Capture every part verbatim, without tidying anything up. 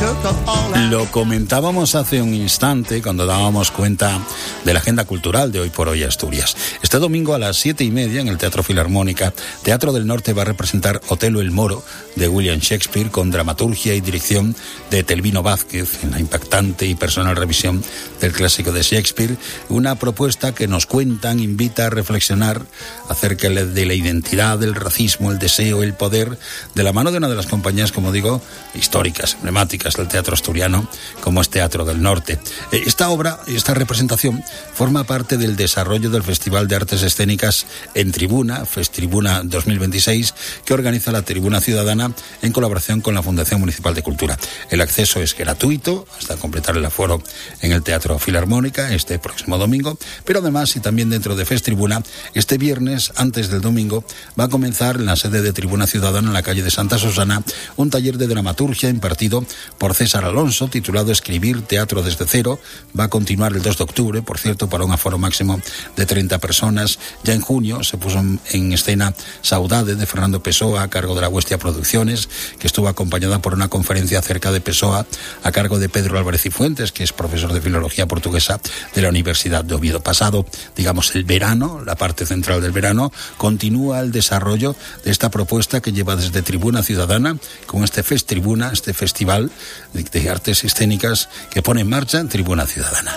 Lo comentábamos hace un instante cuando dábamos cuenta de la agenda cultural de Hoy por Hoy Asturias. Este domingo a las siete y media en el Teatro Filarmónica, Teatro del Norte va a representar Otelo el Moro de William Shakespeare con dramaturgia y dirección de Telvino Vázquez en la impactante y personal revisión del clásico de Shakespeare. Una propuesta que nos cuentan, invita a reflexionar acerca de la identidad, el racismo, el deseo, el poder, de la mano de una de las compañías, como digo, históricas, emblemáticas del teatro asturiano, como es Teatro del Norte. Esta obra, esta representación, forma parte del desarrollo del Festival de Artes Escénicas en Tribuna, Festribuna dos mil veintiséis, que organiza la Tribuna Ciudadana en colaboración con la Fundación Municipal de Cultura. El acceso es gratuito hasta completar el aforo en el Teatro Filarmónica este próximo domingo, pero además, y también dentro de Festribuna, este viernes, antes del domingo, va a comenzar en la sede de Tribuna Ciudadana en la calle de Santa Susana un taller de dramaturgia impartido por César Alonso, titulado Escribir Teatro desde cero. Va a continuar el dos de octubre, por cierto, para un aforo máximo de treinta personas. Ya en junio se puso en escena Saudade de Fernando Pessoa a cargo de la Huestia Producciones, que estuvo acompañada por una conferencia acerca de Pessoa a cargo de Pedro Álvarez y Fuentes, que es profesor de filología portuguesa de la Universidad de Oviedo. Pasado, digamos, el verano, la parte central del verano, continúa el desarrollo de esta propuesta que lleva desde Tribuna Ciudadana con este Festribuna, este festival de, de artes escénicas que pone en marcha en Tribuna Ciudadana.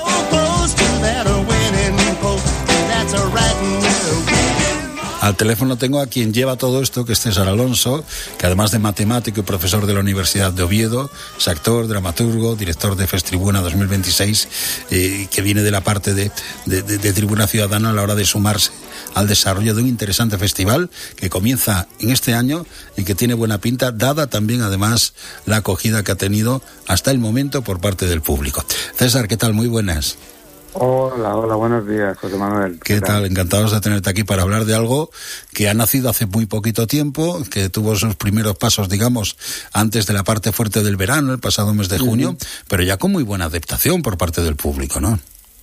Al teléfono tengo a quien lleva todo esto, que es César Alonso, que además de matemático y profesor de la Universidad de Oviedo, es actor, dramaturgo, director de Festribuna dos mil veintiséis, eh, que viene de la parte de, de, de, de Tribuna Ciudadana a la hora de sumarse al desarrollo de un interesante festival que comienza en este año y que tiene buena pinta, dada también además la acogida que ha tenido hasta el momento por parte del público. César, ¿qué tal? Muy buenas. Hola, hola, buenos días, José Manuel. ¿Qué, ¿Qué tal? tal? Encantados de tenerte aquí para hablar de algo que ha nacido hace muy poquito tiempo, que tuvo sus primeros pasos, digamos, antes de la parte fuerte del verano, el pasado mes de junio, uh-huh. pero ya con muy buena aceptación por parte del público, ¿no?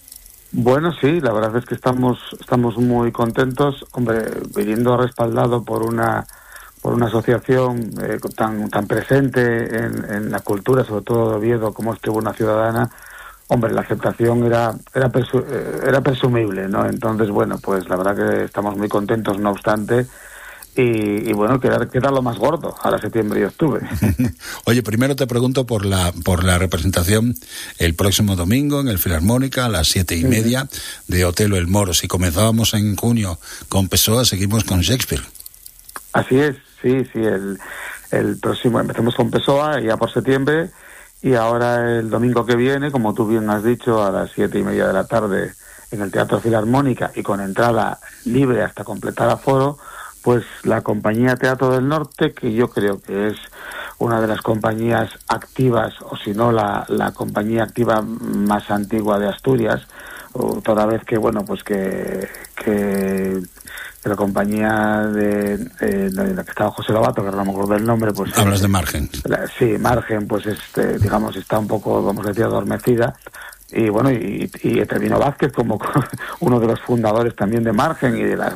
Bueno, sí, la verdad es que estamos estamos muy contentos, hombre, viniendo respaldado por una por una asociación eh, tan tan presente en, en la cultura, sobre todo de Oviedo, como es Tribuna Ciudadana. Hombre, la aceptación era era, presu- era presumible, ¿no? Entonces, bueno, pues la verdad que estamos muy contentos, no obstante, y, y bueno, queda, queda lo más gordo, ahora septiembre y octubre. Oye, primero te pregunto por la por la representación el próximo domingo en el Filarmónica a las siete y media uh-huh. de Otelo el Moro. Si comenzábamos en junio con Pessoa, seguimos con Shakespeare. Así es, sí, sí, el, el próximo, empezamos con Pessoa ya por septiembre. Y ahora el domingo que viene, como tú bien has dicho, a las siete y media de la tarde en el Teatro Filarmónica y con entrada libre hasta completar aforo, pues la compañía Teatro del Norte, que yo creo que es una de las compañías activas, o si no la, la compañía activa más antigua de Asturias, o toda vez que, bueno, pues que... que de la compañía de, de, de la que estaba José Lobato, que ahora no me acuerdo del nombre, pues... Hablas de Margen. La, sí, Margen, pues este, digamos, está un poco, vamos a decir, adormecida. Y bueno, y, y Telvino Vázquez como uno de los fundadores también de Margen y de las,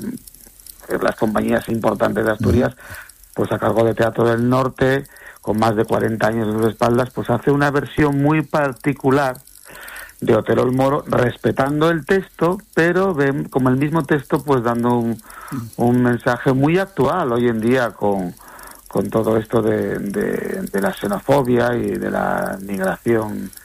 de las compañías importantes de Asturias, pues a cargo de Teatro del Norte, con más de cuarenta años en sus espaldas, pues hace una versión muy particular de Otelo el Moro, respetando el texto, pero ven, como el mismo texto, pues dando un, un mensaje muy actual hoy en día con, con todo esto de, de, de la xenofobia y de la migración